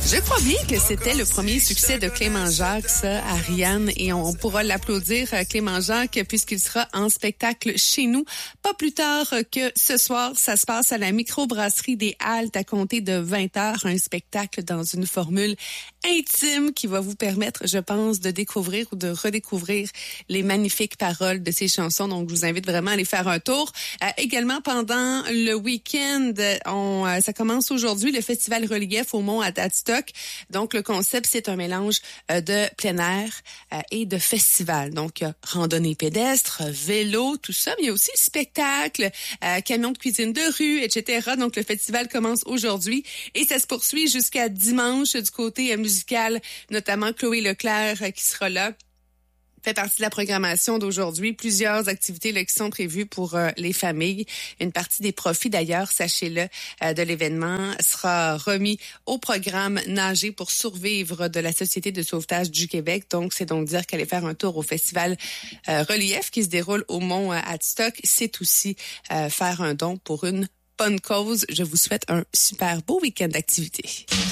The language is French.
Je crois bien que c'était le premier succès de Clément Jacques, ça, Ariane, et on pourra l'applaudir, Clément Jacques, puisqu'il sera en spectacle chez nous. Pas plus tard que ce soir, ça se passe à la microbrasserie des Haltes à compter de 20h, un spectacle dans une formule intime qui va vous permettre, je pense, de découvrir ou de redécouvrir les magnifiques paroles de ces chansons. Donc, je vous invite vraiment à aller faire un tour. Également, pendant le week-end, ça commence aujourd'hui, le Festival Relief au Mont Adstock. Donc, le concept, c'est un mélange de plein air et de festival. Donc, randonnée pédestre, vélo, tout ça. Mais il y a aussi spectacle, camion de cuisine de rue, etc. Donc, le festival commence aujourd'hui et ça se poursuit jusqu'à dimanche du côté musical, notamment Chloé Leclerc qui sera là. Fait partie de la programmation d'aujourd'hui. Plusieurs activités là, qui sont prévues pour les familles. Une partie des profits, d'ailleurs, sachez-le, de l'événement sera remis au programme Nager pour survivre de la Société de sauvetage du Québec. Donc, c'est donc dire qu'aller faire un tour au festival Relief qui se déroule au Mont Adstock, c'est aussi faire un don pour une bonne cause. Je vous souhaite un super beau week-end d'activités.